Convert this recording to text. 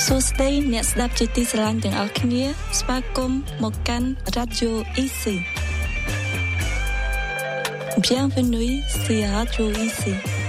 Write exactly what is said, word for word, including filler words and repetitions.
សួស្តីអ្នកស្ដាប់ជាទីស្រឡាញ់ទាំងអស់គ្នាស្វាគមន៍មកកាន់ Radio Easy Bienvenue sur Radio Easy